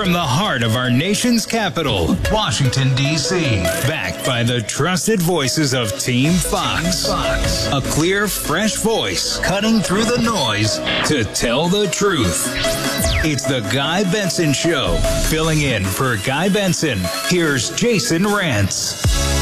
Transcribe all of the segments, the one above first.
from the heart of our nation's capital, Washington, D.C. Backed by the trusted voices of Team Fox. A clear, fresh voice cutting through the noise to tell the truth. It's the Guy Benson Show. Filling in for Guy Benson, here's Jason Rantz.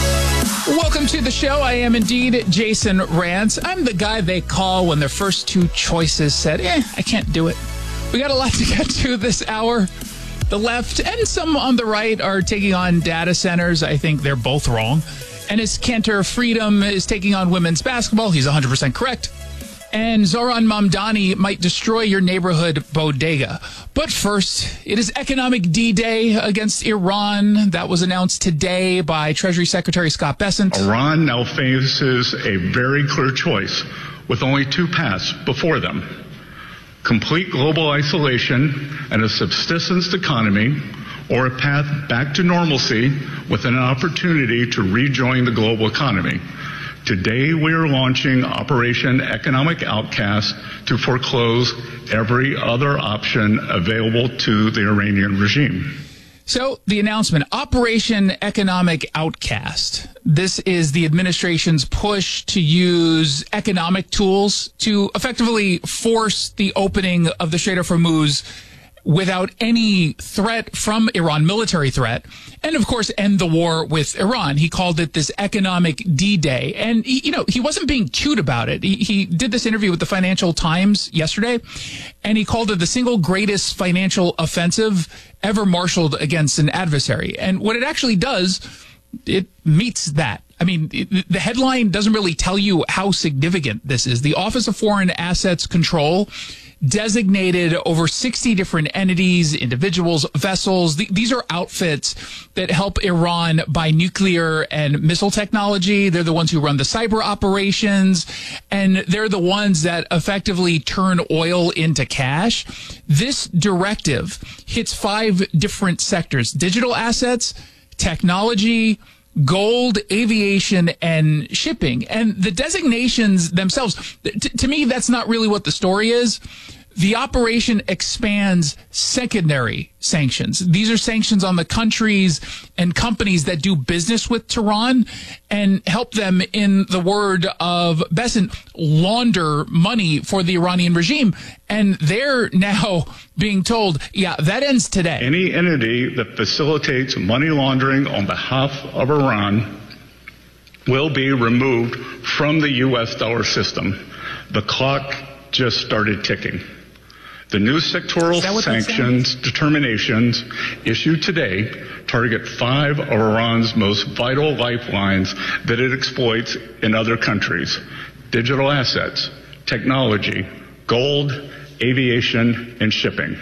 Welcome to the show. I am indeed Jason Rantz. I'm the guy they call when their first two choices said, I can't do it. We got a lot to get to this hour. The left and some on the right are taking on data centers. I think they're both wrong. And as Cantor Freedom is taking on women's basketball, he's 100% correct. And Zoran Mamdani might destroy your neighborhood bodega. But first, it is Economic D-Day against Iran. That was announced today by Treasury Secretary Scott Bessent. Iran now faces a very clear choice with only two paths before them. Complete global isolation and a subsistence economy, or a path back to normalcy with an opportunity to rejoin the global economy. Today, we are launching Operation Economic Outcast to foreclose every other option available to the Iranian regime. So the announcement, Operation Economic Outcast. This is the administration's push to use economic tools to effectively force the opening of the Strait of Hormuz without any threat from Iran, military threat, and of course end the war with Iran. He called it this economic D-Day. And, he wasn't being cute about it. He did this interview with the Financial Times yesterday, and he called it the single greatest financial offensive ever marshaled against an adversary. And what it actually does, it meets that. I mean, the headline doesn't really tell you how significant this is. The Office of Foreign Assets Control designated over 60 different entities, individuals, vessels. These are outfits that help Iran buy nuclear and missile technology. They're the ones who run the cyber operations, and they're the ones that effectively turn oil into cash. This directive hits 5 different sectors: digital assets, technology, gold, aviation, and shipping. And the designations themselves, to me, that's not really what the story is. The operation expands secondary sanctions. These are sanctions on the countries and companies that do business with Tehran and help them, in the word of Bessent, launder money for the Iranian regime. And they're now being told, that ends today. Any entity that facilitates money laundering on behalf of Iran will be removed from the U.S. dollar system. The clock just started ticking. The new sectoral sanctions determinations issued today target 5 of Iran's most vital lifelines that it exploits in other countries: digital assets, technology, gold, aviation, and shipping.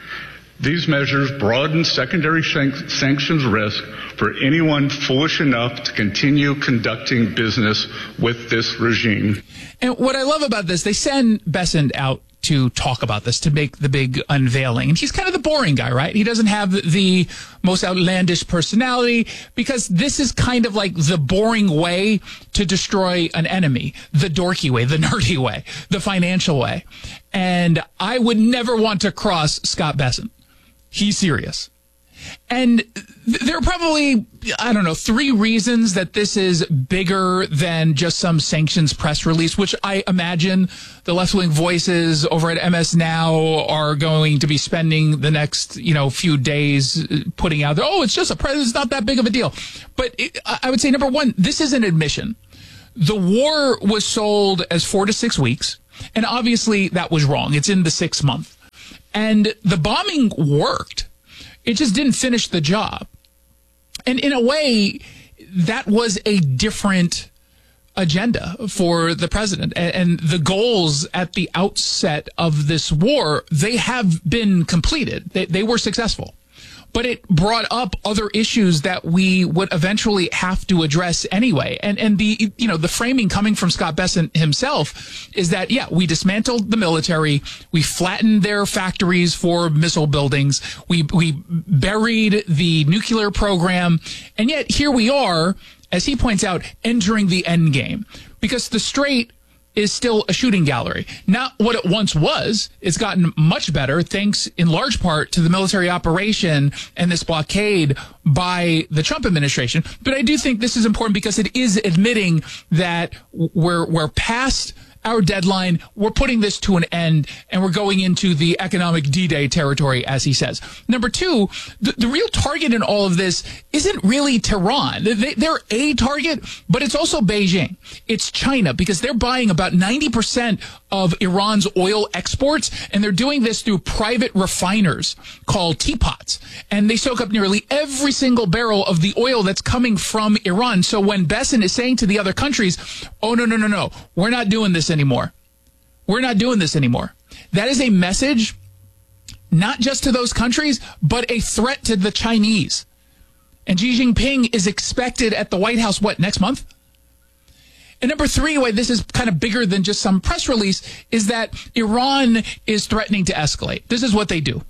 These measures broaden secondary sanctions risk for anyone foolish enough to continue conducting business with this regime. And what I love about this, they send Bessent out to talk about this, to make the big unveiling. And he's kind of the boring guy, right? He doesn't have the most outlandish personality, because this is kind of like the boring way to destroy an enemy, the dorky way, the nerdy way, the financial way. And I would never want to cross Scott Bessent. He's serious. And there are probably, 3 reasons that this is bigger than just some sanctions press release, which I imagine the left-wing voices over at MS Now are going to be spending the next, few days putting out there. Oh, it's just it's not that big of a deal. But I would say, number one, this is an admission. The war was sold as 4 to 6 weeks, and obviously that was wrong. It's in the 6th month. And the bombing worked. It just didn't finish the job. And in a way, that was a different agenda for the president. And the goals at the outset of this war, they have been completed. They were successful. But it brought up other issues that we would eventually have to address anyway. And the framing coming from Scott Bessent himself is that, we dismantled the military, we flattened their factories for missile buildings, we buried the nuclear program, and yet here we are, as he points out, entering the end game. Because the Strait is still a shooting gallery. Not what it once was. It's gotten much better, thanks in large part to the military operation and this blockade by the Trump administration. But I do think this is important because it is admitting that we're past our deadline. We're putting this to an end, and we're going into the economic D-Day territory, as he says. Number two, the real target in all of this isn't really Tehran. They're a target, but it's also Beijing. It's China, because they're buying about 90% of Iran's oil exports, and they're doing this through private refiners called teapots. And they soak up nearly every single barrel of the oil that's coming from Iran. So when Besson is saying to the other countries, oh, no, we're not doing this anymore. We're not doing this anymore. That is a message not just to those countries, but a threat to the Chinese. And Xi Jinping is expected at the White House, next month? And number three, why this is kind of bigger than just some press release, is that Iran is threatening to escalate. This is what they do.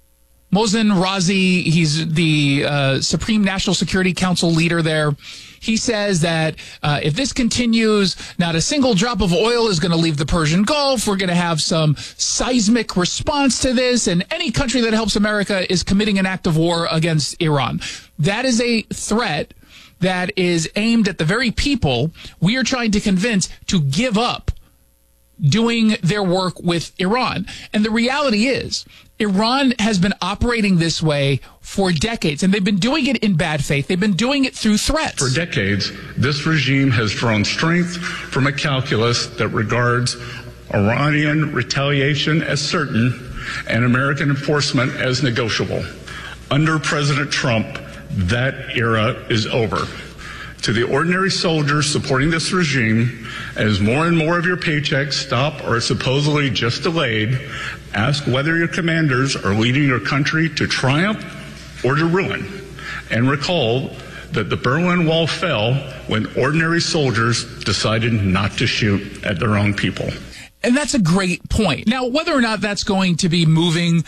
Mohsen Razi, he's the Supreme National Security Council leader there. He says that if this continues, not a single drop of oil is going to leave the Persian Gulf. We're going to have some seismic response to this, and any country that helps America is committing an act of war against Iran. That is a threat that is aimed at the very people we are trying to convince to give up doing their work with Iran. And the reality is, Iran has been operating this way for decades, and they've been doing it in bad faith. They've been doing it through threats. For decades, this regime has drawn strength from a calculus that regards Iranian retaliation as certain and American enforcement as negotiable. Under President Trump, that era is over. To the ordinary soldiers supporting this regime, as more and more of your paychecks stop or are supposedly just delayed, ask whether your commanders are leading your country to triumph or to ruin. And recall that the Berlin Wall fell when ordinary soldiers decided not to shoot at their own people. And that's a great point. Now, whether or not that's going to be moving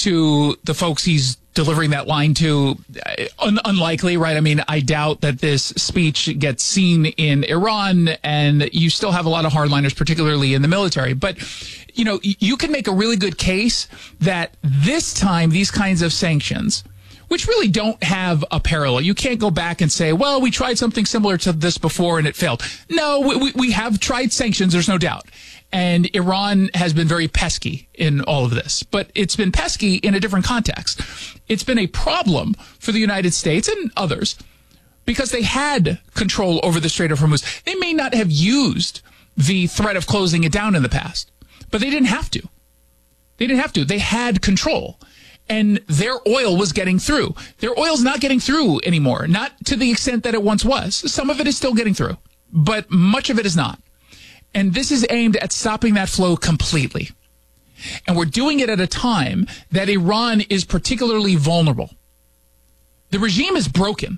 to the folks he's delivering that line to, unlikely, right? I mean, I doubt that this speech gets seen in Iran, and you still have a lot of hardliners, particularly in the military. But, you know, you can make a really good case that this time these kinds of sanctions, which really don't have a parallel. You can't go back and say, well, we tried something similar to this before and it failed. No, we have tried sanctions, there's no doubt. And Iran has been very pesky in all of this. But it's been pesky in a different context. It's been a problem for the United States and others because they had control over the Strait of Hormuz. They may not have used the threat of closing it down in the past, but they didn't have to. They didn't have to. They had control. And their oil was getting through. Their oil's not getting through anymore, not to the extent that it once was. Some of it is still getting through, but much of it is not. And this is aimed at stopping that flow completely. And we're doing it at a time that Iran is particularly vulnerable. The regime is broken.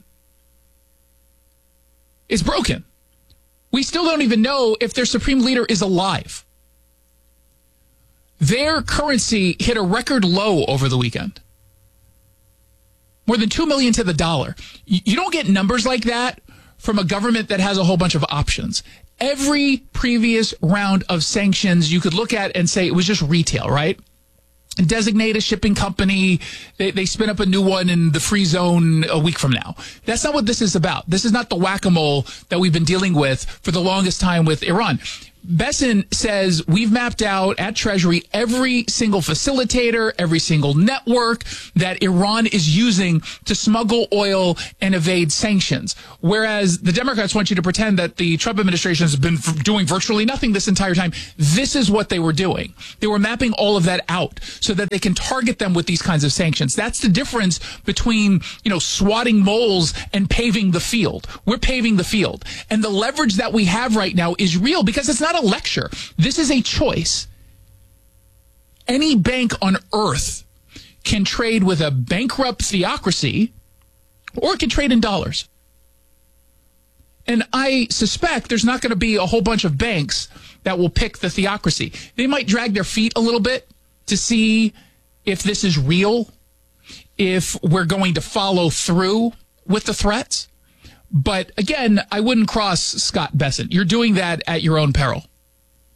It's broken. We still don't even know if their supreme leader is alive. Their currency hit a record low over the weekend. More than 2 million to the dollar. You don't get numbers like that from a government that has a whole bunch of options. Every previous round of sanctions you could look at and say it was just retail, right? Designate a shipping company, they spin up a new one in the free zone a week from now. That's not what this is about. This is not the whack-a-mole that we've been dealing with for the longest time with Iran. Besson says we've mapped out at Treasury every single facilitator, every single network that Iran is using to smuggle oil and evade sanctions. Whereas the Democrats want you to pretend that the Trump administration has been doing virtually nothing this entire time. This is what they were doing. They were mapping all of that out so that they can target them with these kinds of sanctions. That's the difference between, swatting moles and paving the field. We're paving the field. And the leverage that we have right now is real because it's not a lecture. This is a choice. Any bank on earth can trade with a bankrupt theocracy or it can trade in dollars. And I suspect there's not going to be a whole bunch of banks that will pick the theocracy. They might drag their feet a little bit to see if this is real, if we're going to follow through with the threats. But again, I wouldn't cross Scott Besson. You're doing that at your own peril.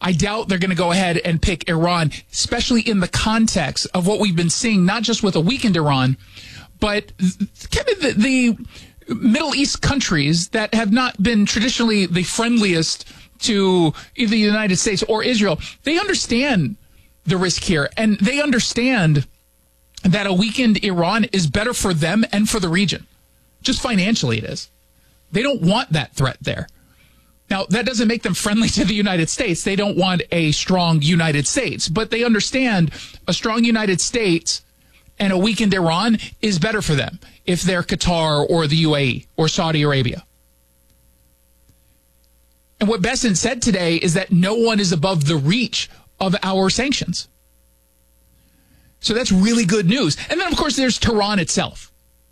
I doubt they're going to go ahead and pick Iran, especially in the context of what we've been seeing, not just with a weakened Iran, but kind of the Middle East countries that have not been traditionally the friendliest to either the United States or Israel. They understand the risk here, and they understand that a weakened Iran is better for them and for the region. Just financially it is. They don't want that threat there. Now, that doesn't make them friendly to the United States. They don't want a strong United States, but they understand a strong United States and a weakened Iran is better for them if they're Qatar or the UAE or Saudi Arabia. And what Bessent said today is that no one is above the reach of our sanctions. So that's really good news. And then, of course, there's Tehran itself.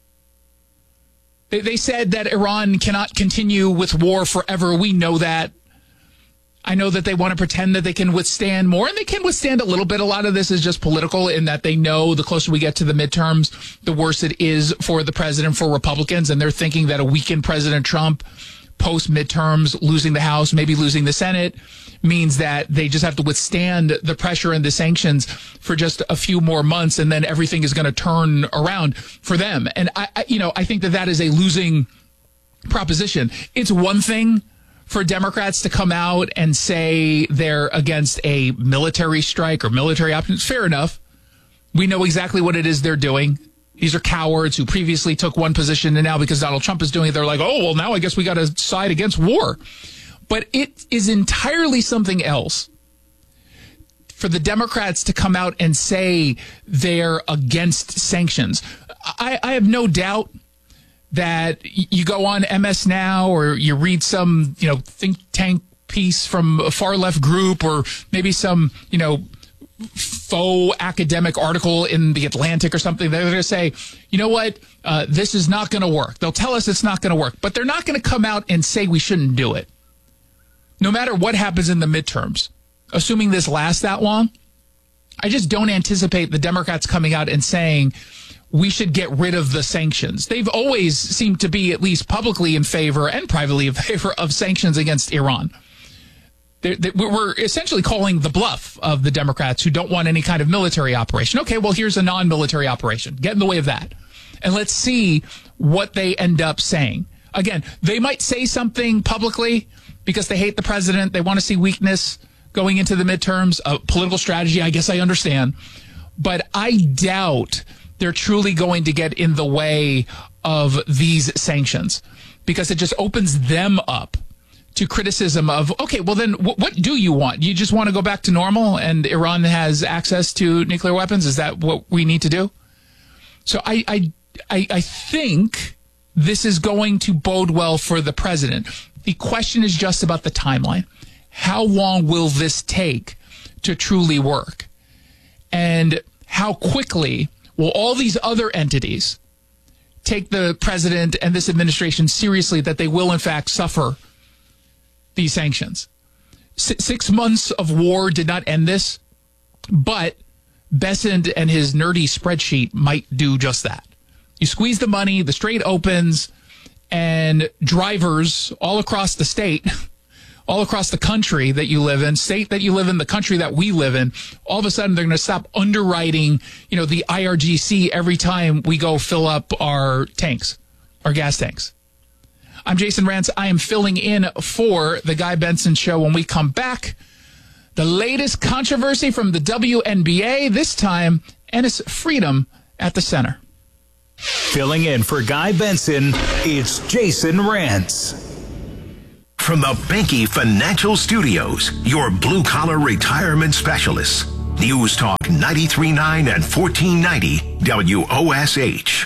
They said that Iran cannot continue with war forever. We know that. I know that they want to pretend that they can withstand more, and they can withstand a little bit. A lot of this is just political in that they know the closer we get to the midterms, the worse it is for the president, for Republicans, and they're thinking that a weakened President Trump post-midterms, losing the House, maybe losing the Senate, means that they just have to withstand the pressure and the sanctions for just a few more months, and then everything is going to turn around for them. And I think that is a losing proposition. It's one thing for Democrats to come out and say they're against a military strike or military options. Fair enough. We know exactly what it is they're doing. These are cowards who previously took one position, and now because Donald Trump is doing it, they're like, oh, well, now I guess we got to side against war. But it is entirely something else for the Democrats to come out and say they're against sanctions. I have no doubt that you go on MS Now or you read some, think tank piece from a far left group or maybe some, faux academic article in the Atlantic or something. They're going to say, you know what, this is not going to work. They'll tell us it's not going to work, but they're not going to come out and say we shouldn't do it. No matter what happens in the midterms, assuming this lasts that long, I just don't anticipate the Democrats coming out and saying we should get rid of the sanctions. They've always seemed to be, at least publicly in favor and privately in favor of sanctions against Iran. We're essentially calling the bluff of the Democrats who don't want any kind of military operation. Okay, well, here's a non-military operation. Get in the way of that. And let's see what they end up saying. Again, they might say something publicly because they hate the president. They want to see weakness going into the midterms. A political strategy, I guess I understand. But I doubt they're truly going to get in the way of these sanctions because it just opens them up to criticism of, okay, well then what do you want? You just want to go back to normal and Iran has access to nuclear weapons? Is that what we need to do? So I think this is going to bode well for the president. The question is just about the timeline. How long will this take to truly work? And how quickly will all these other entities take the president and this administration seriously that they will in fact suffer these sanctions? 6 months of war did not end this, but Bessent and his nerdy spreadsheet might do just that. You squeeze the money, the strait opens, and drivers all across the state, all across the country that you live in, state that you live in, the country that we live in, all of a sudden they're going to stop underwriting, the IRGC every time we go fill up our tanks, our gas tanks. I'm Jason Rantz. I am filling in for the Guy Benson Show. When we come back, the latest controversy from the WNBA, this time Ennis Freedom at the center. Filling in for Guy Benson, it's Jason Rantz. From the Benke Financial Studios, your blue-collar retirement specialists. News Talk 93.9 and 1490 WOSH.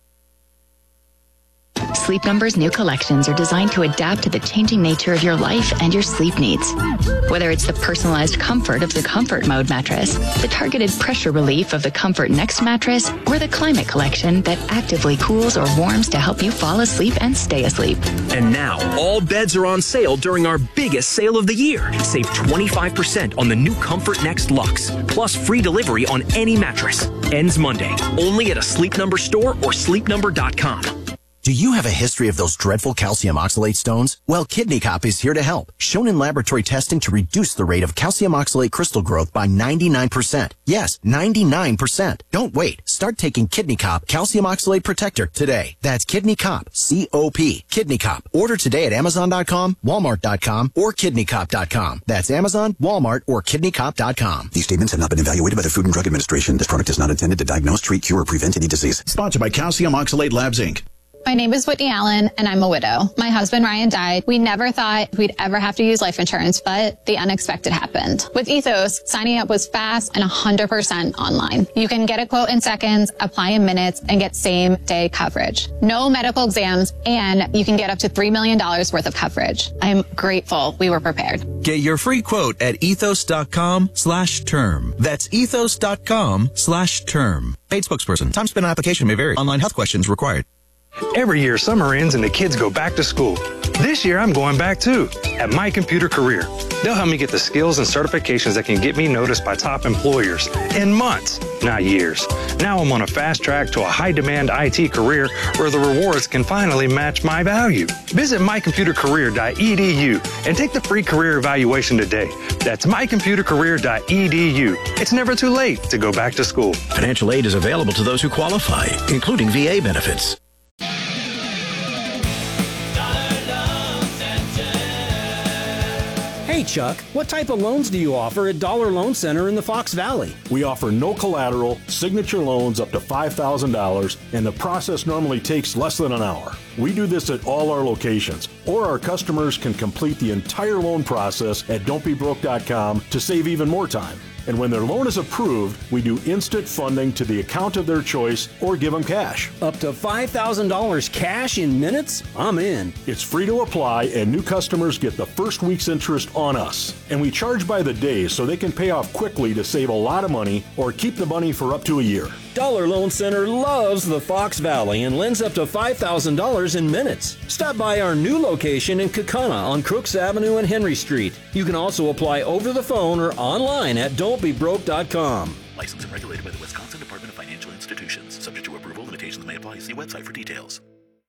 Sleep Number's new collections are designed to adapt to the changing nature of your life and your sleep needs. Whether it's the personalized comfort of the Comfort Mode mattress, the targeted pressure relief of the Comfort Next mattress, or the Climate Collection that actively cools or warms to help you fall asleep and stay asleep. And now, all beds are on sale during our biggest sale of the year. Save 25% on the new Comfort Next Luxe, plus free delivery on any mattress. Ends Monday, only at a Sleep Number store or sleepnumber.com. Do you have a history of those dreadful calcium oxalate stones? Well, Kidney Cop is here to help. Shown in laboratory testing to reduce the rate of calcium oxalate crystal growth by 99%. Yes, 99%. Don't wait. Start taking Kidney Cop Calcium Oxalate Protector today. That's Kidney Cop, C-O-P, Kidney Cop. Order today at Amazon.com, Walmart.com, or KidneyCop.com. That's Amazon, Walmart, or KidneyCop.com. These statements have not been evaluated by the Food and Drug Administration. This product is not intended to diagnose, treat, cure, or prevent any disease. Sponsored by Calcium Oxalate Labs, Inc. My name is Whitney Allen, and I'm a widow. My husband, Ryan, died. We never thought we'd ever have to use life insurance, but the unexpected happened. With Ethos, signing up was fast and 100% online. You can get a quote in seconds, apply in minutes, and get same-day coverage. No medical exams, and you can get up to $3 million worth of coverage. I'm grateful we were prepared. Get your free quote at ethos.com/term. That's ethos.com/term. Paid spokesperson. Time spent on application may vary. Online health questions required. Every year, summer ends and the kids go back to school. This year, I'm going back too, at My Computer Career. They'll help me get the skills and certifications that can get me noticed by top employers in months, not years. Now I'm on a fast track to a high-demand IT career where the rewards can finally match my value. Visit mycomputercareer.edu and take the free career evaluation today. That's mycomputercareer.edu. It's never too late to go back to school. Financial aid is available to those who qualify, including VA benefits. Hey Chuck, what type of loans do you offer at Dollar Loan Center in the Fox Valley? We offer no collateral, signature loans up to $5,000, and the process normally takes less than an hour. We do this at all our locations, or our customers can complete the entire loan process at don'tbebroke.com to save even more time. And when their loan is approved, we do instant funding to the account of their choice or give them cash. Up to $5,000 cash in minutes? I'm in. It's free to apply, and new customers get the first week's interest on us. And we charge by the day so they can pay off quickly to save a lot of money or keep the money for up to a year. Dollar Loan Center loves the Fox Valley and lends up to $5,000 in minutes. Stop by our new location in Kaukauna on Crooks Avenue and Henry Street. You can also apply over the phone or online at don'tbebroke.com. Licensed and regulated by the Wisconsin Department of Financial Institutions. Subject to approval, limitations may apply. See website for details.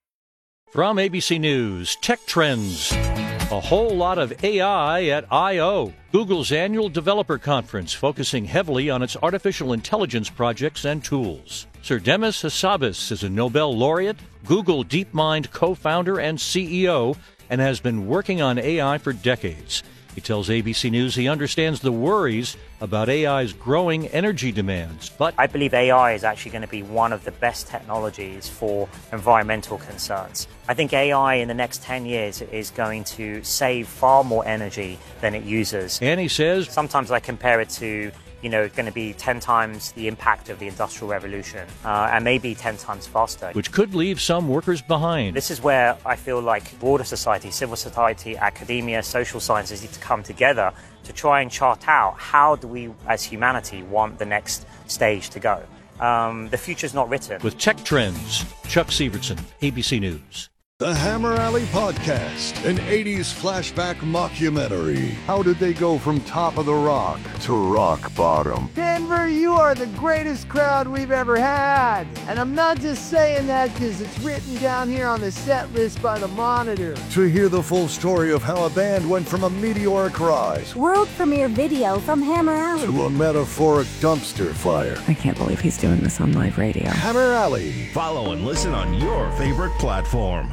From ABC News, Tech Trends. A whole lot of AI at I.O., Google's annual developer conference focusing heavily on its artificial intelligence projects and tools. Sir Demis Hassabis is a Nobel laureate, Google DeepMind co-founder and CEO, and has been working on AI for decades. He tells ABC News he understands the worries about AI's growing energy demands. But I believe AI is actually going to be one of the best technologies for environmental concerns. I think AI in the next 10 years is going to save far more energy than it uses. And he says, sometimes I compare it to, going to be 10 times the impact of the Industrial Revolution, and maybe 10 times faster. Which could leave some workers behind. This is where I feel like broader society, civil society, academia, social sciences need to come together to try and chart out how do we, as humanity, want the next stage to go. The future's not written. With Tech Trends, Chuck Severson, ABC News. The Hammer Alley Podcast, an 80s flashback mockumentary. How did they go from top of the rock to rock bottom? Denver, you are the greatest crowd we've ever had. And I'm not just saying that because it's written down here on the set list by the Monitor. To hear the full story of how a band went from a meteoric rise, world premiere video from Hammer Alley, to a metaphoric dumpster fire. I can't believe he's doing this on live radio. Hammer Alley. Follow and listen on your favorite platform.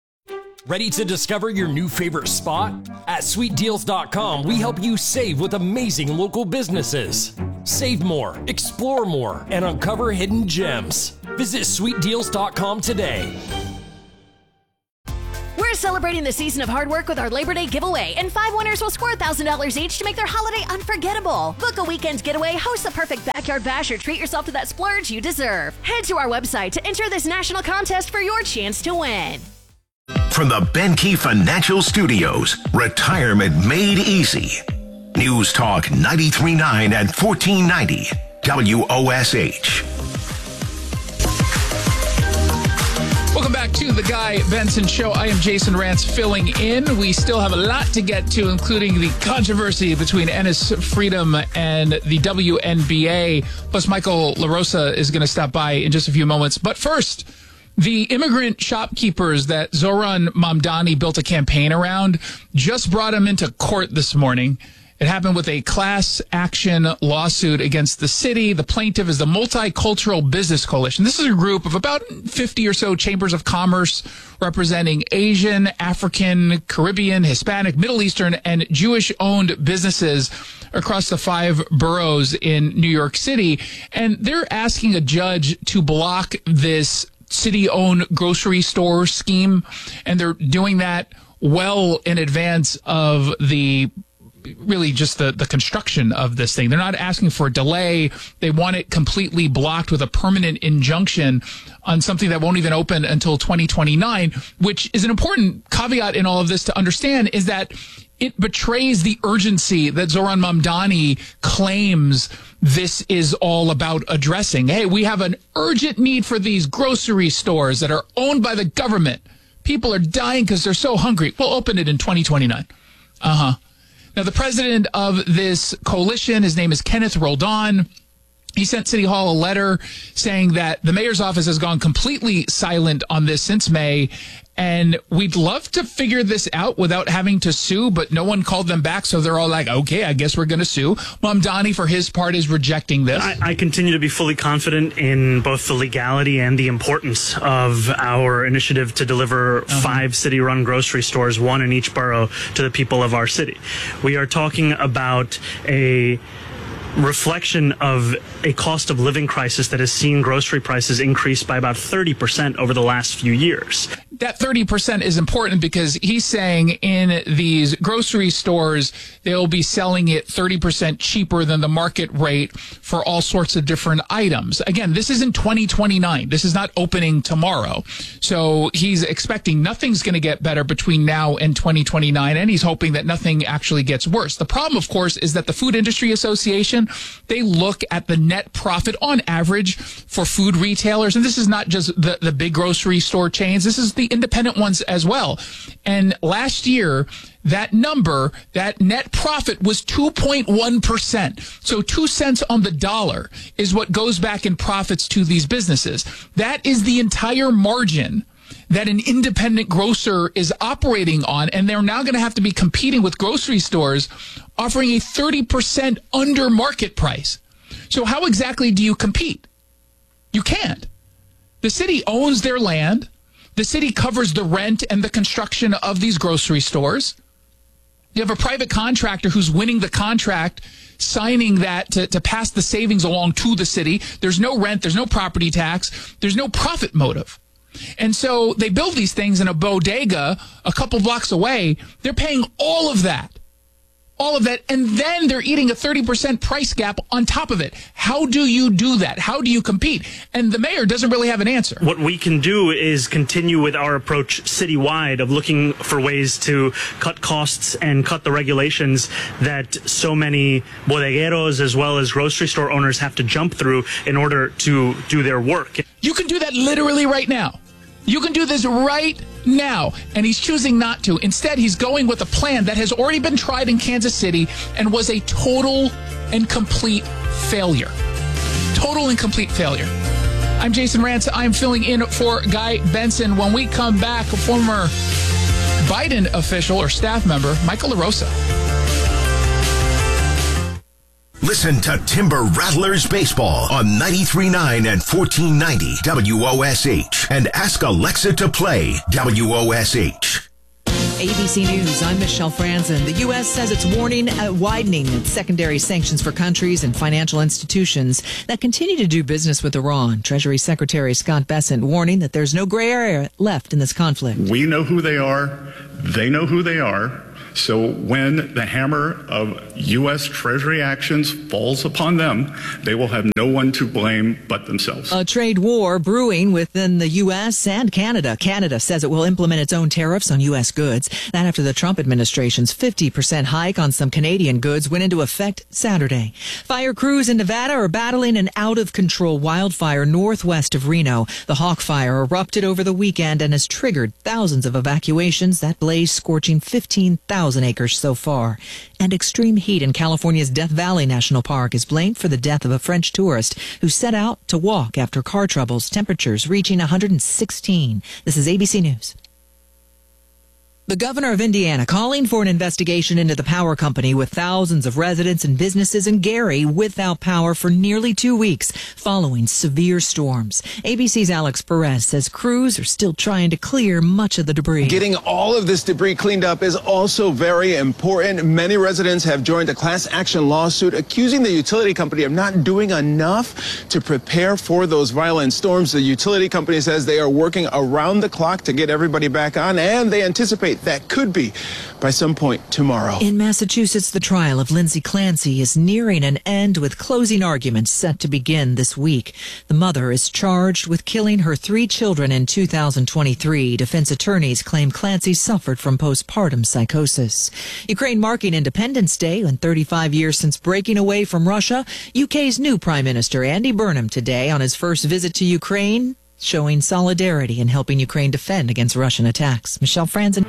Ready to discover your new favorite spot? At SweetDeals.com, we help you save with amazing local businesses. Save more, explore more, and uncover hidden gems. Visit SweetDeals.com today. We're celebrating the season of hard work with our Labor Day giveaway, and 5 winners will score $1,000 each to make their holiday unforgettable. Book a weekend getaway, host the perfect backyard bash, or treat yourself to that splurge you deserve. Head to our website to enter this national contest for your chance to win. From the Benke Financial Studios, retirement made easy. News Talk 93.9 and 1490 WOSH. Welcome back to the Guy Benson Show. I am Jason Rantz filling in. We still have a lot to get to, including the controversy between Ennis Freedom and the WNBA. Plus, Michael LaRosa is going to stop by in just a few moments. But first, The immigrant shopkeepers that Zoran Mamdani built a campaign around just brought him into court this morning. It happened with a class action lawsuit against the city. The plaintiff is the Multicultural Business Coalition. This is a group of about 50 or so chambers of commerce representing Asian, African, Caribbean, Hispanic, Middle Eastern, and Jewish-owned businesses across the 5 boroughs in New York City. And they're asking a judge to block this city-owned grocery store scheme. And they're doing that well in advance of really just the construction of this thing. They're not asking for a delay. They want it completely blocked with a permanent injunction on something that won't even open until 2029, which is an important caveat in all of this to understand, is that it betrays the urgency that Zoran Mamdani claims this is all about addressing. Hey, we have an urgent need for these grocery stores that are owned by the government. People are dying because they're so hungry. We'll open it in 2029. Now, the president of this coalition, his name is Kenneth Roldan. He sent City Hall a letter saying that the mayor's office has gone completely silent on this since May, and we'd love to figure this out without having to sue, but no one called them back, so they're all like, okay, I guess we're going to sue. Mamdani, for his part, is rejecting this. I continue to be fully confident in both the legality and the importance of our initiative to deliver 5 city-run grocery stores, 1 in each borough, to the people of our city. We are talking about a reflection of a cost of living crisis that has seen grocery prices increase by about 30% over the last few years. That 30% is important because he's saying in these grocery stores, they'll be selling it 30% cheaper than the market rate for all sorts of different items. Again, this is in 2029. This is not opening tomorrow. So he's expecting nothing's going to get better between now and 2029, and he's hoping that nothing actually gets worse. The problem, of course, is that the Food Industry Association, they look at the net profit on average for food retailers. And this is not just the big grocery store chains. This is the independent ones as well. And last year, that number, that net profit was 2.1%. So 2 cents on the dollar is what goes back in profits to these businesses. That is the entire margin that an independent grocer is operating on, and they're now going to have to be competing with grocery stores offering a 30% under market price. So how exactly do you compete? You can't. The city owns their land. The city covers the rent and the construction of these grocery stores. You have a private contractor who's winning the contract, signing that to pass the savings along to the city. There's no rent. There's no property tax. There's no profit motive. And so they build these things in a bodega a couple blocks away. They're paying all of that, and then they're eating a 30% price gap on top of it. How do you do that? How do you compete? And the mayor doesn't really have an answer. What we can do is continue with our approach citywide of looking for ways to cut costs and cut the regulations that so many bodegueros as well as grocery store owners have to jump through in order to do their work. You can do that literally right now. You can do this right now, and he's choosing not to. Instead, he's going with a plan that has already been tried in Kansas City and was a total and complete failure. Total and complete failure. I'm Jason Rantz. I'm filling in for Guy Benson. When we come back, a former Biden official or staff member, Michael LaRosa. Listen to Timber Rattlers Baseball on 93.9 and 1490 WOSH and ask Alexa to play WOSH. ABC News, I'm Michelle Franzen. The U.S. says it's widening its secondary sanctions for countries and financial institutions that continue to do business with Iran. Treasury Secretary Scott Bessent warning that there's no gray area left in this conflict. We know who they are. They know who they are. So when the hammer of U.S. Treasury actions falls upon them, they will have no one to blame but themselves. A trade war brewing within the U.S. and Canada. Canada says it will implement its own tariffs on U.S. goods. That after the Trump administration's 50% hike on some Canadian goods went into effect Saturday. Fire crews in Nevada are battling an out-of-control wildfire northwest of Reno. The Hawk Fire erupted over the weekend and has triggered thousands of evacuations. That blaze scorching 15,000 1,000 acres so far. And extreme heat in California's Death Valley National Park is blamed for the death of a French tourist who set out to walk after car troubles, temperatures reaching 116. This is ABC News. The governor of Indiana calling for an investigation into the power company with thousands of residents and businesses in Gary without power for nearly 2 weeks following severe storms. ABC's Alex Perez says crews are still trying to clear much of the debris. Getting all of this debris cleaned up is also very important. Many residents have joined a class action lawsuit accusing the utility company of not doing enough to prepare for those violent storms. The utility company says they are working around the clock to get everybody back on, and they anticipate that could be by some point tomorrow. In Massachusetts, the trial of Lindsay Clancy is nearing an end with closing arguments set to begin this week. The mother is charged with killing her 3 children in 2023. Defense attorneys claim Clancy suffered from postpartum psychosis. Ukraine marking Independence Day and 35 years since breaking away from Russia. UK's new Prime Minister Andy Burnham today on his first visit to Ukraine, showing solidarity in helping Ukraine defend against Russian attacks. Michelle Franzen.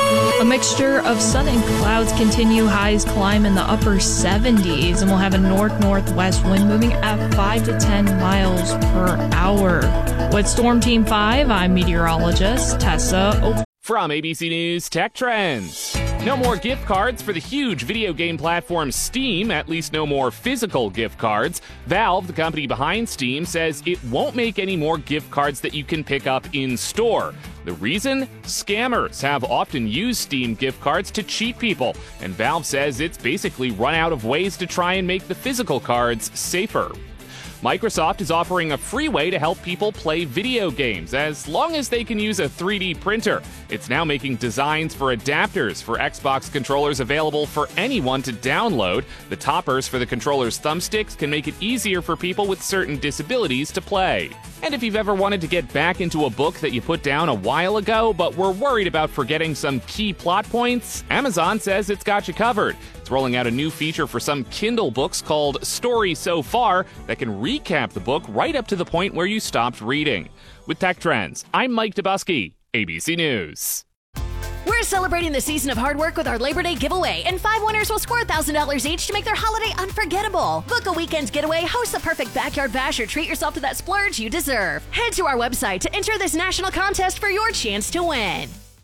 A mixture of sun and clouds continue. Highs climb in the upper 70s, and we'll have a north-northwest wind moving at 5 to 10 miles per hour. With Storm Team 5, I'm meteorologist Tessa. From ABC News Tech Trends. No more gift cards for the huge video game platform Steam, at least no more physical gift cards. Valve, the company behind Steam, says it won't make any more gift cards that you can pick up in store. The reason? Scammers have often used Steam gift cards to cheat people, and Valve says it's basically run out of ways to try and make the physical cards safer. Microsoft is offering a free way to help people play video games as long as they can use a 3D printer. It's now making designs for adapters for Xbox controllers available for anyone to download. The toppers for the controller's thumbsticks can make it easier for people with certain disabilities to play. And if you've ever wanted to get back into a book that you put down a while ago but were worried about forgetting some key plot points, Amazon says it's got you covered. It's rolling out a new feature for some Kindle books called Story So Far that can recap the book right up to the point where you stopped reading. With Tech Trends, I'm Mike Dubusky, ABC News. We're celebrating the season of hard work with our Labor Day giveaway, and 5 winners will score $1,000 each to make their holiday unforgettable. Book a weekend getaway, host the perfect backyard bash, or treat yourself to that splurge you deserve. Head to our website to enter this national contest for your chance to win.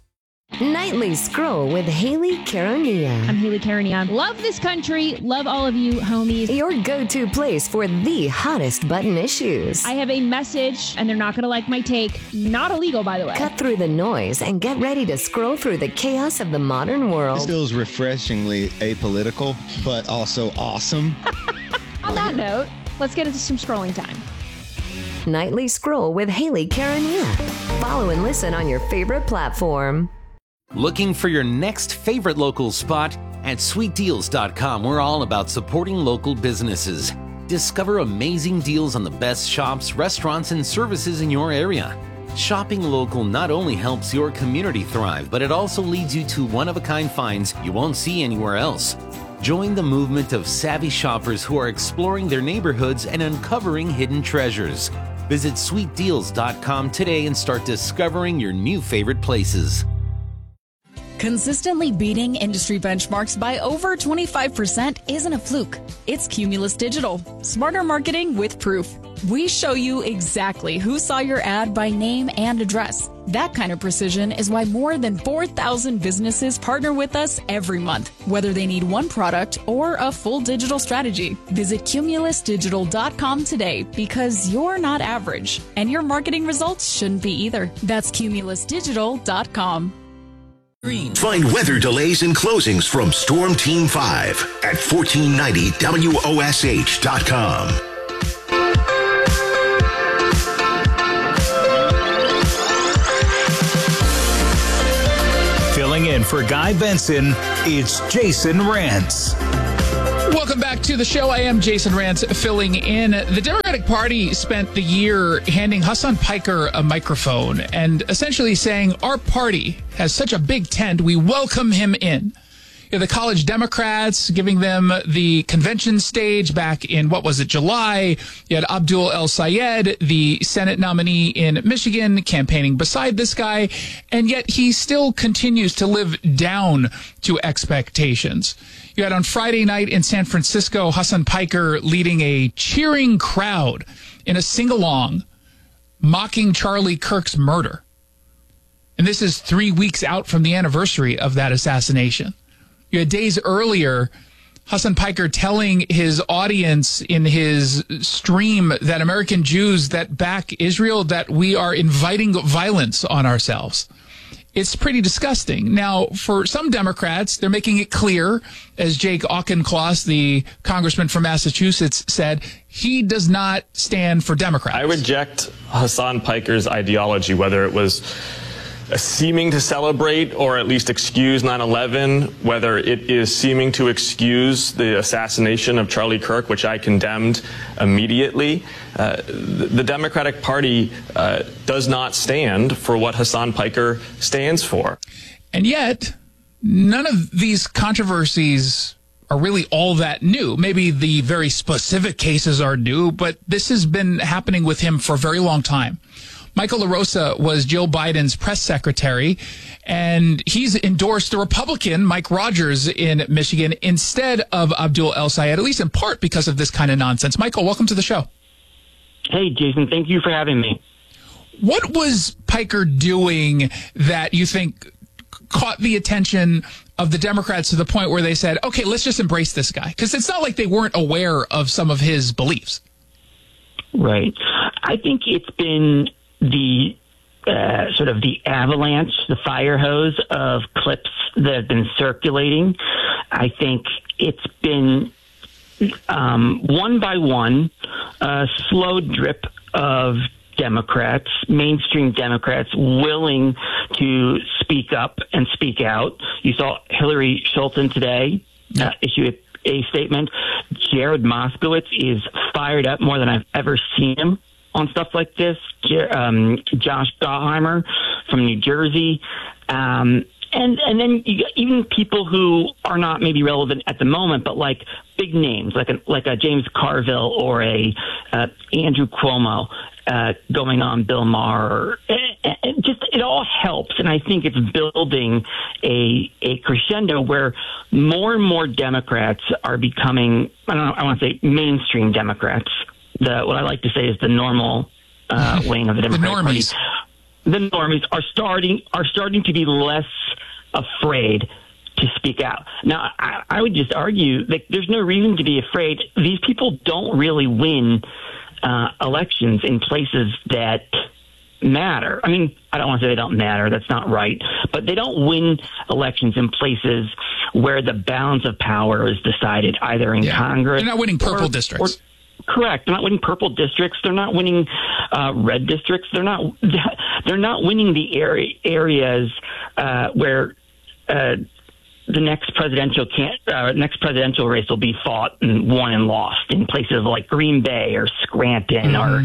Nightly Scroll with Haley Caronia. I'm Haley Caronia. Love this country. Love all of you, homies. Your go-to place for the hottest button issues. I have a message, and they're not going to like my take. Not illegal, by the way. Cut through the noise and get ready to scroll through the chaos of the modern world. This feels refreshingly apolitical, but also awesome. On that note, let's get into some scrolling time. Nightly Scroll with Haley Caronia. Follow and listen on your favorite platform. Looking for your next favorite local spot? At sweetdeals.com, we're all about supporting local businesses. Discover amazing deals on the best shops, restaurants, and services in your area. Shopping local not only helps your community thrive, but it also leads you to one-of-a-kind finds you won't see anywhere else. Join the movement of savvy shoppers who are exploring their neighborhoods and uncovering hidden treasures. Visit sweetdeals.com today and start discovering your new favorite places. Consistently beating industry benchmarks by over 25% isn't a fluke. It's Cumulus Digital. Smarter marketing with proof. We show you exactly who saw your ad by name and address. That kind of precision is why more than 4,000 businesses partner with us every month, whether they need one product or a full digital strategy. Visit cumulusdigital.com today because you're not average, and your marketing results shouldn't be either. That's cumulusdigital.com. Find weather delays and closings from Storm Team 5 at 1490WOSH.com. Filling in for Guy Benson, it's Jason Rantz. Welcome back to the show. I am Jason Rantz, filling in. The Democratic Party spent the year handing Hassan Piker a microphone and essentially saying, our party has such a big tent, we welcome him in. You had the college Democrats giving them the convention stage back in, July. You had Abdul El Sayed, the Senate nominee in Michigan, campaigning beside this guy, and yet he still continues to live down to expectations. You had on Friday night in San Francisco, Hassan Piker leading a cheering crowd in a sing-along, mocking Charlie Kirk's murder. And this is 3 weeks out from the anniversary of that assassination. You had days earlier, Hassan Piker telling his audience in his stream that American Jews that back Israel, that we are inviting violence on ourselves. It's pretty disgusting. Now, for some Democrats, they're making it clear, as Jake Auchincloss, the congressman from Massachusetts, said, he does not stand for Democrats. I reject Hassan Piker's ideology, whether it was seeming to celebrate or at least excuse 9/11, whether it is seeming to excuse the assassination of Charlie Kirk, which I condemned immediately. The Democratic Party does not stand for what Hassan Piker stands for. And yet, none of these controversies are really all that new. Maybe the very specific cases are new, but this has been happening with him for a very long time. Michael LaRosa was Joe Biden's press secretary, and he's endorsed the Republican Mike Rogers in Michigan instead of Abdul El Sayed, at least in part because of this kind of nonsense. Michael, welcome to the show. Hey, Jason, thank you for having me. What was Piker doing that you think caught the attention of the Democrats to the point where they said, okay, let's just embrace this guy? Because it's not like they weren't aware of some of his beliefs. Right. I think it's been the sort of the avalanche, the fire hose of clips that have been circulating. I think it's been one by one, a slow drip of Democrats, mainstream Democrats, willing to speak up and speak out. You saw Hillary Scholten today issue a statement. Jared Moskowitz is fired up more than I've ever seen him on stuff like this. Josh Gottheimer from New Jersey. And then you got even people who are not maybe relevant at the moment, but like big names, like a James Carville or a Andrew Cuomo going on Bill Maher. It all helps, and I think it's building a crescendo where more and more Democrats are becoming, I want to say mainstream Democrats. What I like to say is the normal wing of the Democratic Party. The normies are starting to be less afraid to speak out. Now, I would just argue that there's no reason to be afraid. These people don't really win elections in places that matter. I mean, I don't want to say they don't matter. That's not right. But they don't win elections in places where the balance of power is decided either in Congress. They're not winning purple districts. Correct. They're not winning purple districts. They're not winning red districts. They're not winning the areas where the next presidential race will be fought and won and lost in places like Green Bay or Scranton or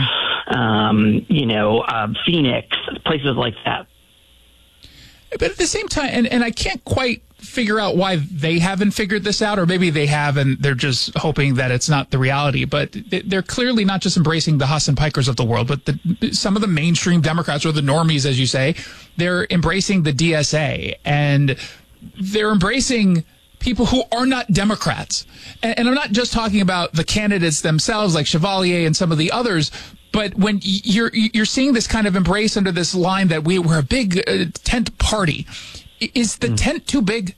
Phoenix, places like that. But at the same time, and I can't quite figure out why they haven't figured this out, or maybe they have and they're just hoping that it's not the reality, but they're clearly not just embracing the Hassan Pikers of the world, but some of the mainstream Democrats, or the normies, as you say, they're embracing the DSA, and they're embracing people who are not Democrats. And I'm not just talking about the candidates themselves, like Chevalier and some of the others, but when you're seeing this kind of embrace under this line that we're a big tent party, is the tent too big?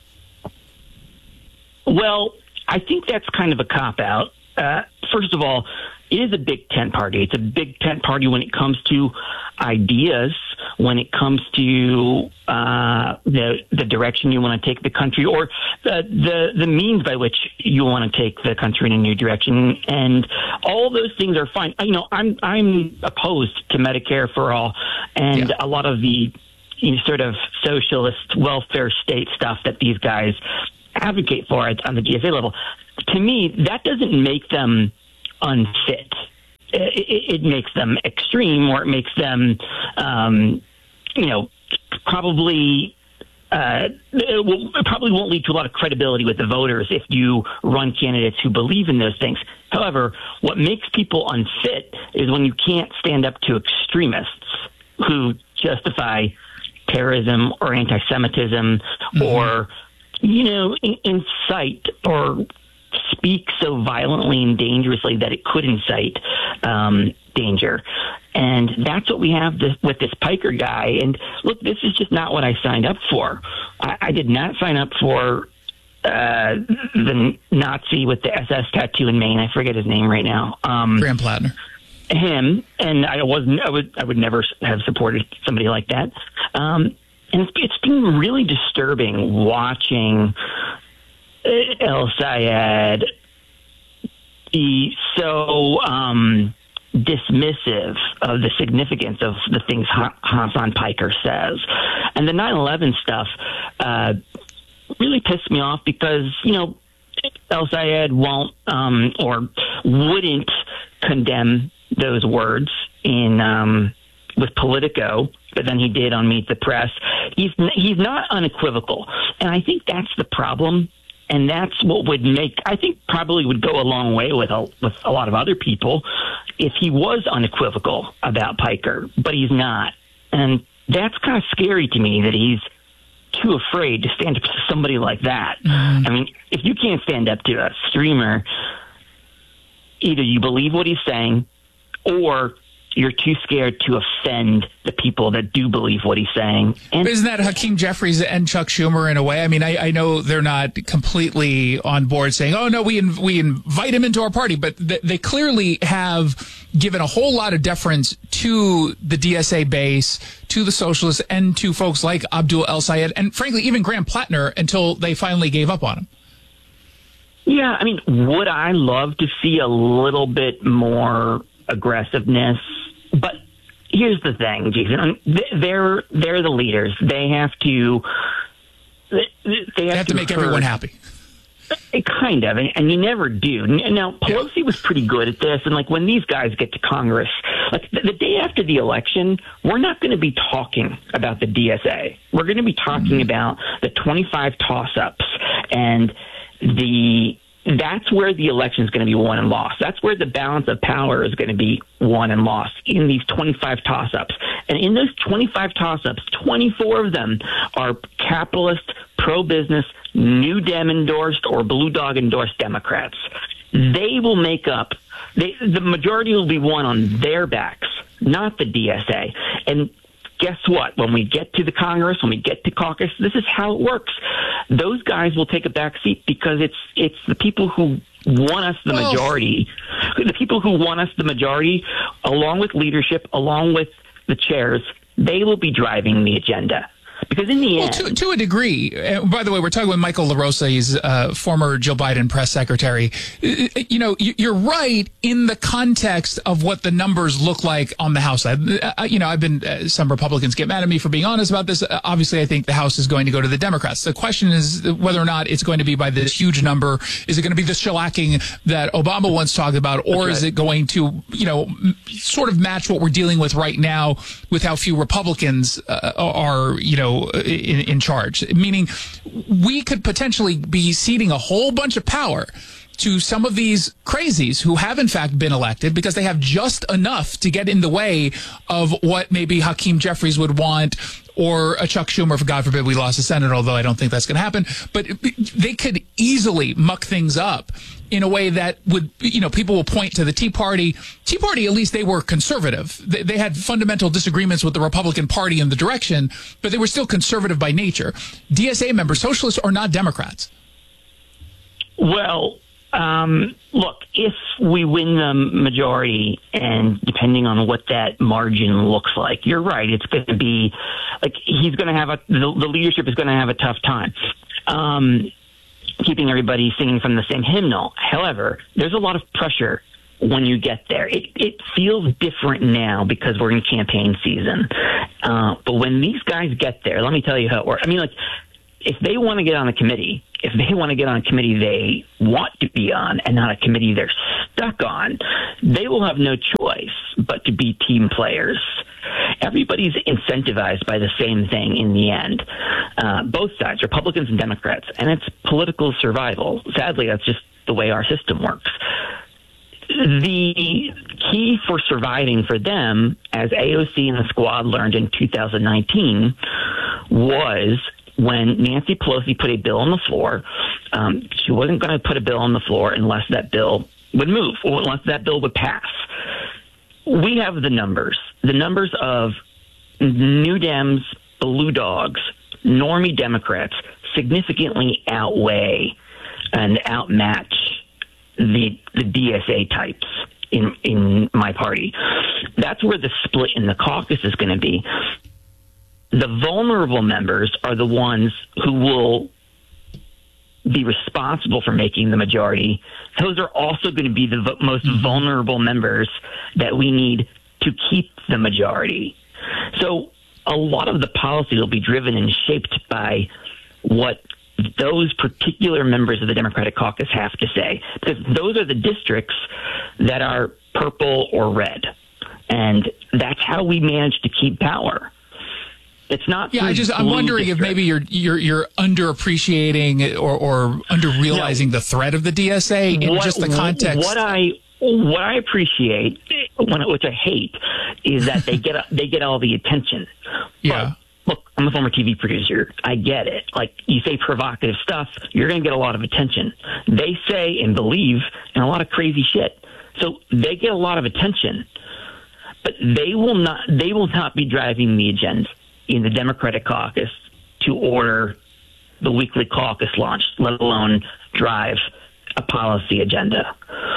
Well, I think that's kind of a cop-out. First of all, it is a big tent party. It's a big tent party when it comes to ideas, when it comes to the direction you want to take the country, or the means by which you want to take the country in a new direction, and all those things are fine. I'm opposed to Medicare for all, and a lot of the sort of socialist welfare state stuff that these guys advocate for on the DSA level. To me, that doesn't make them unfit. It makes them extreme, or it makes them, probably it probably won't lead to a lot of credibility with the voters if you run candidates who believe in those things. However, what makes people unfit is when you can't stand up to extremists who justify terrorism or anti-Semitism or, incite or speak so violently and dangerously that it could incite danger. And that's what we have with this Piker guy. And look, this is just not what I signed up for. I did not sign up for the Nazi with the SS tattoo in Maine. I forget his name right now. Graham Plattner. Him, and I would never have supported somebody like that. And it's been really disturbing watching El Sayed be so dismissive of the significance of the things Hasan Piker says. And the 9/11 stuff really pissed me off because, El Sayed won't or wouldn't condemn those words in with Politico, but then he did on Meet the Press. He's not unequivocal, and I think that's the problem. And that's what probably would go a long way with a lot of other people if he was unequivocal about Piker, but he's not. And that's kind of scary to me that he's too afraid to stand up to somebody like that. I mean, if you can't stand up to a streamer, either you believe what he's saying or you're too scared to offend the people that do believe what he's saying. And isn't that Hakeem Jeffries and Chuck Schumer in a way? I mean, I know they're not completely on board saying, oh, no, we invite him into our party, but they clearly have given a whole lot of deference to the DSA base, to the socialists, and to folks like Abdul El Sayed, and frankly, even Graham Plattner, until they finally gave up on him. Yeah, I mean, would I love to see a little bit more aggressiveness? But here's the thing, Jason. They're the leaders. They have to make everyone happy. Kind of, and you never do. Now, Pelosi was pretty good at this, and when these guys get to Congress, the day after the election, we're not going to be talking about the DSA. We're going to be talking about the 25 toss-ups, and that's where the election is going to be won and lost. That's where the balance of power is going to be won and lost, in these 25 toss-ups. And in those 25 toss-ups, 24 of them are capitalist, pro-business, New Dem endorsed or Blue Dog endorsed Democrats. They will make up, the majority will be won on their backs, not the DSA. And guess what? When we get to the Congress, when we get to caucus, this is how it works. Those guys will take a back seat because it's the people who want us the majority. The people who want us the majority, along with leadership, along with the chairs, they will be driving the agenda. Because in the end... to a degree, by the way, we're talking with Michael LaRosa. He's former Joe Biden press secretary. You're right in the context of what the numbers look like on the House side. I've been, some Republicans get mad at me for being honest about this. Obviously, I think the House is going to go to the Democrats. The question is whether or not it's going to be by this huge number. Is it going to be the shellacking that Obama once talked about, or is it going to, sort of match what we're dealing with right now with how few Republicans are, in charge, meaning we could potentially be ceding a whole bunch of power to some of these crazies who have in fact been elected because they have just enough to get in the way of what maybe Hakeem Jeffries would want, or a Chuck Schumer, for God forbid we lost the Senate, although I don't think that's going to happen. But they could easily muck things up in a way that would, people will point to the Tea Party. Tea Party, at least they were conservative. They had fundamental disagreements with the Republican Party in the direction, but they were still conservative by nature. DSA members, socialists, are not Democrats. Well, look, if we win the majority, and depending on what that margin looks like, you're right. It's going to be he's going to have the leadership is going to have a tough time keeping everybody singing from the same hymnal. However, there's a lot of pressure when you get there. It feels different now because we're in campaign season. But when these guys get there, let me tell you how it works. I mean, if they want to get on a committee, they want to be on and not a committee they're stuck on, they will have no choice but to be team players. everybody's incentivized by the same thing in the end. Both sides, Republicans and Democrats, and it's political survival. Sadly, that's just the way our system works. The key for surviving for them, as AOC and the squad learned in 2019, was when Nancy Pelosi put a bill on the floor. She wasn't going to put a bill on the floor unless that bill would move, or unless that bill would pass. We have the numbers of New Dems, Blue Dogs, normie Democrats significantly outweigh and outmatch the DSA types in my party. That's where the split in the caucus is going to be. The vulnerable members are the ones who will be responsible for making the majority. Those are also going to be the most vulnerable members that we need to keep the majority. So a lot of the policy will be driven and shaped by what those particular members of the Democratic caucus have to say, because those are the districts that are purple or red. And that's how we manage to keep power. It's not. Yeah, I'm wondering if maybe you're underappreciating or under realizing the threat of the DSA in just the context. What I appreciate, which I hate, is that they get all the attention. Yeah. But, look, I'm a former TV producer. I get it. Like, you say provocative stuff, you're going to get a lot of attention. They say and believe in a lot of crazy shit, so they get a lot of attention. But they will not be driving the agenda in the Democratic caucus to order the weekly caucus launch, let alone drive a policy agenda.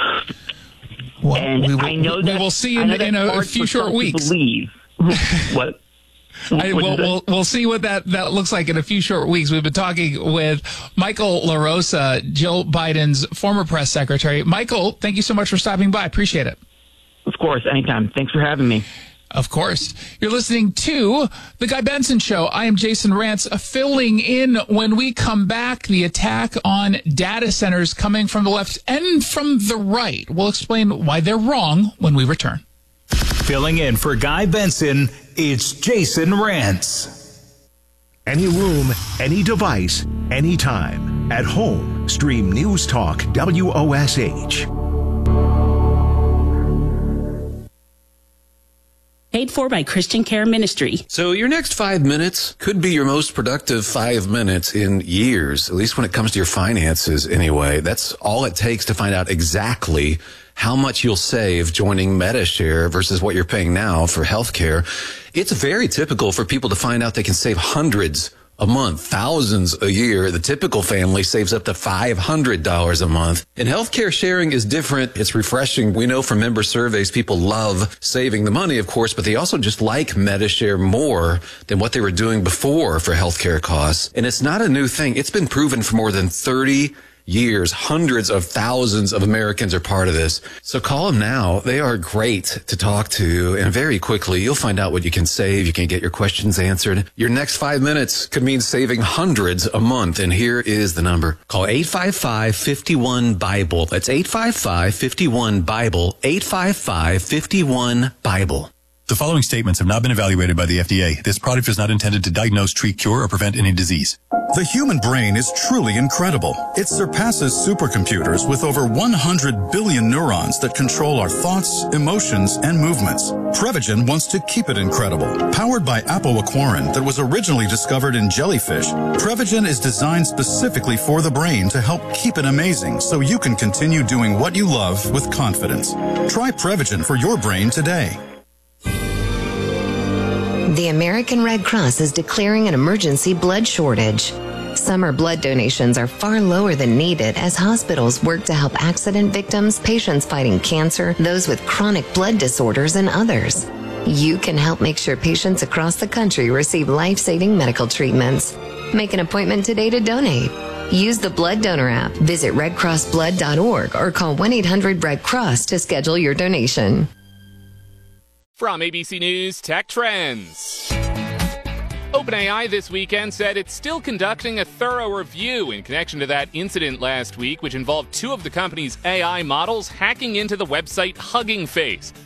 Well, and I know that we will see in a few short weeks. Believe what? We'll see what that looks like in a few short weeks. We've been talking with Michael LaRosa, Jill Biden's former press secretary. Michael, thank you so much for stopping by. Appreciate it. Of course, anytime. Thanks for having me. Of course. You're listening to The Guy Benson Show. I am Jason Rantz, filling in when we come back. The attack on data centers coming from the left and from the right. We'll explain why they're wrong when we return. Filling in for Guy Benson, it's Jason Rantz. Any room, any device, anytime. At home, stream News Talk WOSH. Paid for by Christian Care Ministry. So your next 5 minutes could be your most productive 5 minutes in years, at least when it comes to your finances anyway. That's all it takes to find out exactly how much you'll save joining Medi-Share versus what you're paying now for healthcare. It's very typical for people to find out they can save hundreds a month, thousands a year. The typical family saves up to $500 a month. And healthcare sharing is different. It's refreshing. We know from member surveys, people love saving the money, of course, but they also just like Medi-Share more than what they were doing before for healthcare costs. And it's not a new thing. It's been proven for more than 30 years. Hundreds of thousands of Americans are part of this. So call them now. They are great to talk to, and very quickly you'll find out what you can save. You can get your questions answered. Your next 5 minutes could mean saving hundreds a month, and here is the number. Call 855-51-BIBLE. That's 855-51-BIBLE. 855-51-BIBLE. The following statements have not been evaluated by the FDA. This product is not intended to diagnose, treat, cure, or prevent any disease. The human brain is truly incredible. It surpasses supercomputers with over 100 billion neurons that control our thoughts, emotions, and movements. Prevagen wants to keep it incredible. Powered by apoaquarin that was originally discovered in jellyfish, Prevagen is designed specifically for the brain to help keep it amazing so you can continue doing what you love with confidence. Try Prevagen for your brain today. The American Red Cross is declaring an emergency blood shortage. Summer blood donations are far lower than needed as hospitals work to help accident victims, patients fighting cancer, those with chronic blood disorders, and others. You can help make sure patients across the country receive life-saving medical treatments. Make an appointment today to donate. Use the Blood Donor app, visit redcrossblood.org, or call 1-800-RED-CROSS to schedule your donation. From ABC News Tech Trends. OpenAI this weekend said it's still conducting a thorough review in connection to that incident last week, which involved two of the company's AI models hacking into the website Hugging Face.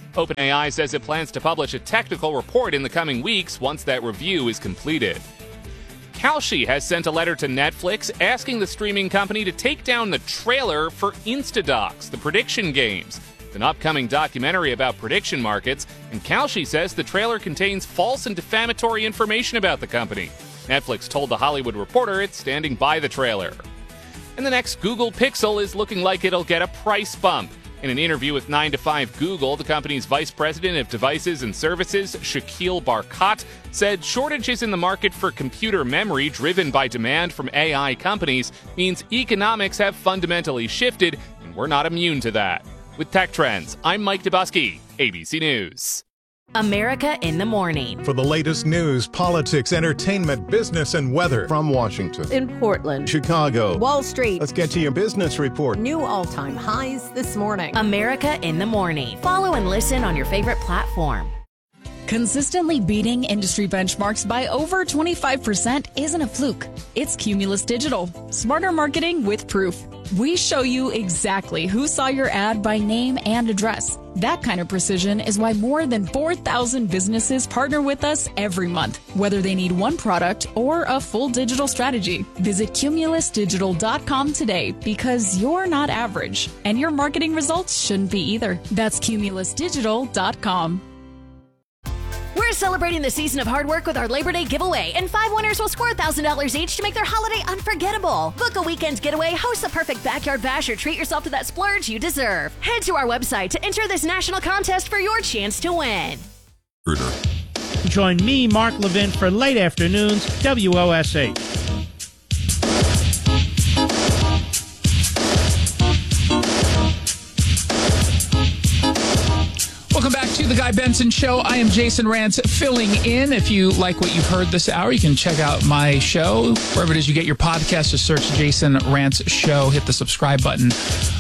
OpenAI says it plans to publish a technical report in the coming weeks once that review is completed. Kalshi has sent a letter to Netflix asking the streaming company to take down the trailer for Instadocs, the prediction games. It's an upcoming documentary about prediction markets, and Kalshi says the trailer contains false and defamatory information about the company. Netflix told The Hollywood Reporter it's standing by the trailer. And the next Google Pixel is looking like it'll get a price bump. In an interview with 9 to 5 Google, the company's vice president of devices and services, Shakil Barkat, said shortages in the market for computer memory driven by demand from AI companies means economics have fundamentally shifted, and we're not immune to that. With Tech Trends, I'm Mike Dubusky, ABC News. America in the Morning. For the latest news, politics, entertainment, business, and weather from Washington, in Portland, Chicago, Wall Street. Let's get to your business report. New all-time highs this morning. America in the Morning. Follow and listen on your favorite platform. Consistently beating industry benchmarks by over 25% isn't a fluke. It's Cumulus Digital. Smarter marketing with proof. We show you exactly who saw your ad by name and address. That kind of precision is why more than 4,000 businesses partner with us every month, whether they need one product or a full digital strategy. Visit cumulusdigital.com today because you're not average, and your marketing results shouldn't be either. That's cumulusdigital.com. We're celebrating the season of hard work with our Labor Day giveaway, and 5 winners will score $1,000 each to make their holiday unforgettable. Book a weekend getaway, host the perfect backyard bash, or treat yourself to that splurge you deserve. Head to our website to enter this national contest for your chance to win. Join me, Mark Levin, for Late Afternoons, WOSH. Welcome back to The Guy Benson Show. I am Jason Rantz filling in. If you like what you've heard this hour, you can check out my show. Wherever it is you get your podcast, just search Jason Rantz Show. Hit the subscribe button.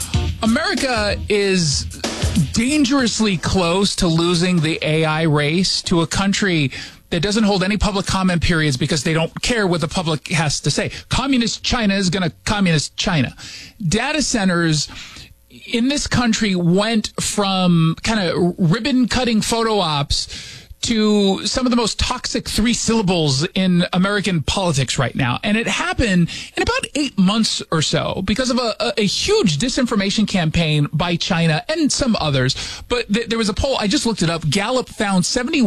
America is dangerously close to losing the AI race to a country that doesn't hold any public comment periods because they don't care what the public has to say. Communist China is going to communist China. Data centers in this country went from kind of ribbon-cutting photo ops to some of the most toxic 3 syllables in American politics right now. And it happened in about 8 months or so because of a huge disinformation campaign by China and some others. But there was a poll, I just looked it up. Gallup found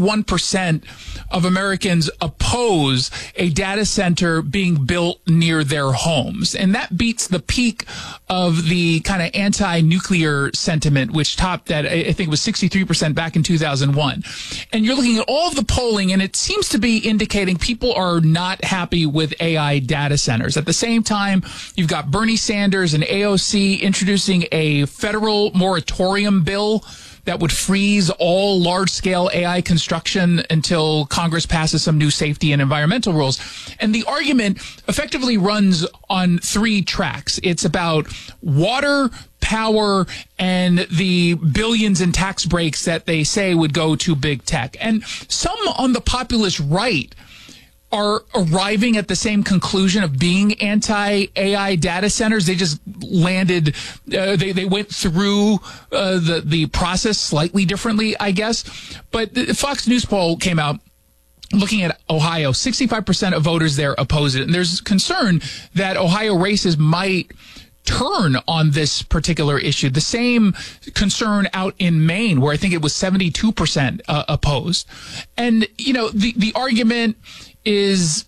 71% of Americans oppose a data center being built near their homes. And that beats the peak of the kind of anti-nuclear sentiment, which topped at, I think it was 63% back in 2001. And you're looking at all of the polling, and it seems to be indicating people are not happy with AI data centers. At the same time, you've got Bernie Sanders and AOC introducing a federal moratorium bill that would freeze all large-scale AI construction until Congress passes some new safety and environmental rules. And the argument effectively runs on 3 tracks. It's about water, power, and the billions in tax breaks that they say would go to big tech. And some on the populist right are arriving at the same conclusion of being anti-AI data centers. They just landed, they went through the process slightly differently, I guess. But the Fox News poll came out looking at Ohio. 65% of voters there oppose it. And there's concern that Ohio races might turn on this particular issue. The same concern out in Maine, where I think it was 72% opposed. And, you know, the argument is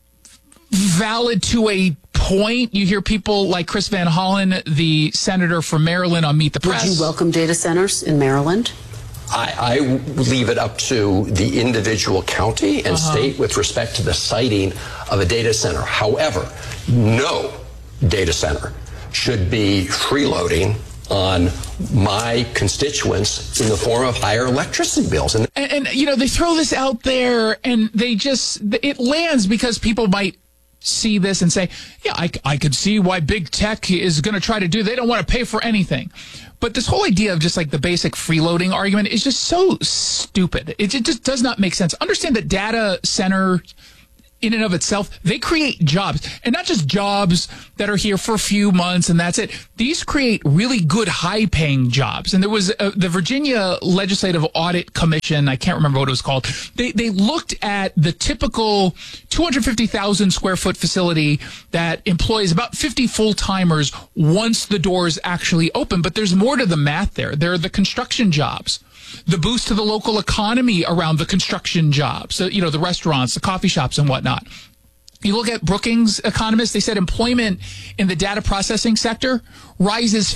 valid to a point. You hear people like Chris Van Hollen, the senator from Maryland, on Meet the Press. Would you welcome data centers in Maryland? I leave it up to the individual county and state with respect to the siting of a data center. However, no data center should be freeloading on my constituents in the form of higher electricity bills. And you know, they throw this out there and it lands because people might see this and say, yeah, I could see why big tech is going to try to do. They don't want to pay for anything. But this whole idea of just like the basic freeloading argument is just so stupid. It just does not make sense. Understand that data center in and of itself, they create jobs, and not just jobs that are here for a few months and that's it. These create really good high-paying jobs. And there was the Virginia Legislative Audit Commission, I can't remember what it was called. They looked at the typical 250,000 square foot facility that employs about 50 full-timers once the doors actually open. But there's more to the math there. There are the construction jobs, the boost to the local economy around the construction jobs, so, the restaurants, the coffee shops and whatnot. You look at Brookings economists, they said employment in the data processing sector rises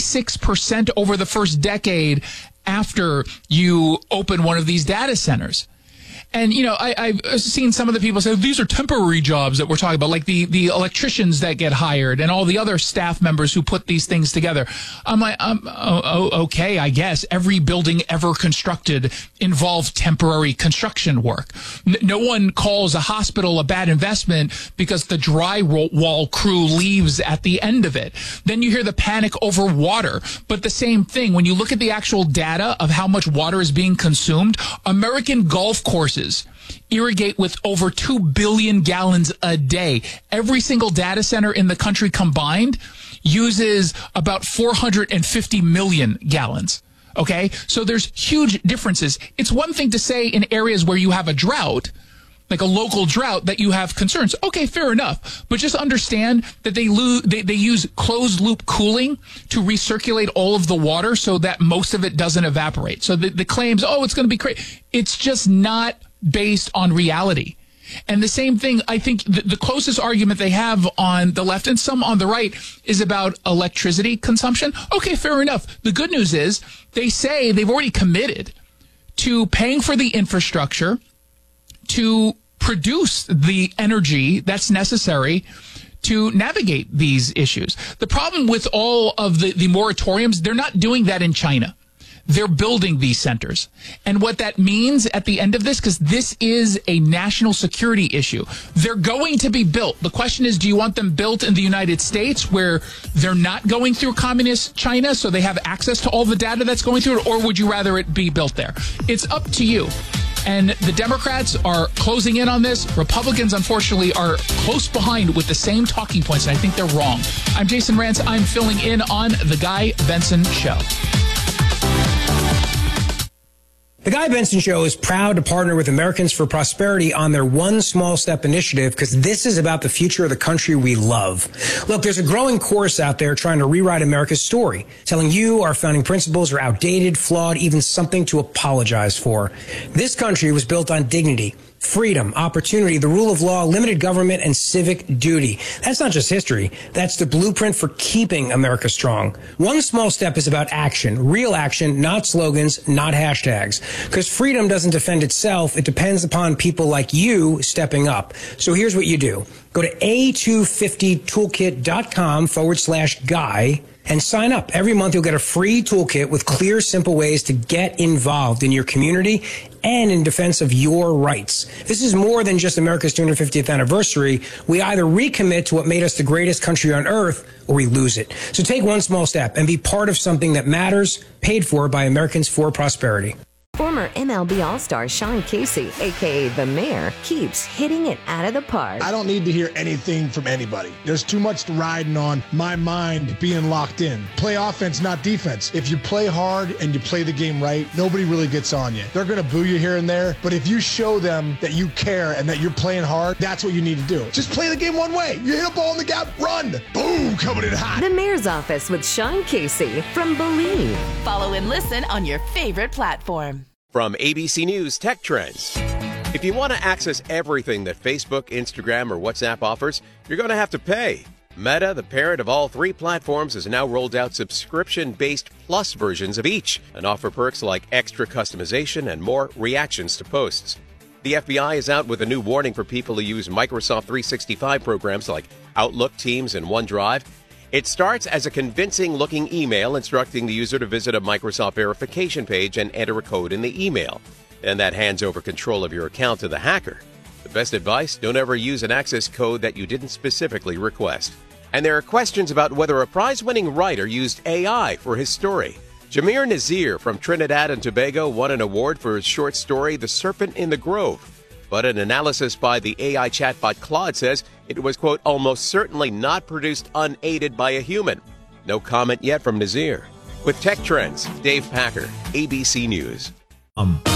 56% over the first decade after you open one of these data centers. And, I've seen some of the people say, these are temporary jobs that we're talking about, like the electricians that get hired and all the other staff members who put these things together. I'm like, okay, I guess every building ever constructed involved temporary construction work. No one calls a hospital a bad investment because the drywall crew leaves at the end of it. Then you hear the panic over water. But the same thing, when you look at the actual data of how much water is being consumed, American golf courses irrigate with over 2 billion gallons a day. Every single data center in the country combined uses about 450 million gallons. Okay? So there's huge differences. It's one thing to say in areas where you have a drought, like a local drought, that you have concerns. Okay, fair enough. But just understand that they use closed loop cooling to recirculate all of the water so that most of it doesn't evaporate. So the claims, it's going to be crazy. It's just not based on reality. And the same thing, I think the closest argument they have on the left and some on the right is about electricity consumption. Okay, fair enough. The good news is they say they've already committed to paying for the infrastructure to produce the energy that's necessary to navigate these issues. The problem with all of the moratoriums, they're not doing that in China. They're building these centers. And what that means at the end of this, because this is a national security issue, they're going to be built. The question is, do you want them built in the United States where they're not going through communist China so they have access to all the data that's going through it, or would you rather it be built there? It's up to you. And the Democrats are closing in on this. Republicans, unfortunately, are close behind with the same talking points, and I think they're wrong. I'm Jason Rantz. I'm filling in on The Guy Benson Show. The Guy Benson Show is proud to partner with Americans for Prosperity on their One Small Step initiative, because this is about the future of the country we love. Look, there's a growing chorus out there trying to rewrite America's story, telling you our founding principles are outdated, flawed, even something to apologize for. This country was built on dignity, freedom, opportunity, the rule of law, limited government, and civic duty. That's not just history. That's the blueprint for keeping America strong. One Small Step is about action, real action, not slogans, not hashtags. Because freedom doesn't defend itself. It depends upon people like you stepping up. So here's what you do. Go to a250toolkit.com/guy and sign up. Every month you'll get a free toolkit with clear, simple ways to get involved in your community and in defense of your rights. This is more than just America's 250th anniversary. We either recommit to what made us the greatest country on earth, or we lose it. So take one small step and be part of something that matters, paid for by Americans for Prosperity. Former MLB All-Star Sean Casey, a.k.a. The Mayor, keeps hitting it out of the park. I don't need to hear anything from anybody. There's too much riding on my mind being locked in. Play offense, not defense. If you play hard and you play the game right, nobody really gets on you. They're going to boo you here and there, but if you show them that you care and that you're playing hard, that's what you need to do. Just play the game one way. You hit a ball in the gap, run. Boom, coming in hot. The Mayor's Office with Sean Casey from Believe. Follow and listen on your favorite platform. From ABC News Tech Trends. If you want to access everything that Facebook, Instagram, or WhatsApp offers, you're going to have to pay. Meta, the parent of all three platforms, has now rolled out subscription-based plus versions of each and offer perks like extra customization and more reactions to posts. The FBI is out with a new warning for people who use Microsoft 365 programs like Outlook, Teams, and OneDrive. It starts as a convincing-looking email instructing the user to visit a Microsoft verification page and enter a code in the email. And that hands over control of your account to the hacker. The best advice, don't ever use an access code that you didn't specifically request. And there are questions about whether a prize-winning writer used AI for his story. Jameer Nazir from Trinidad and Tobago won an award for his short story, The Serpent in the Grove. But an analysis by the AI chatbot Claude says it was, quote, almost certainly not produced unaided by a human. No comment yet from Nazir. With Tech Trends, Dave Packer, ABC News.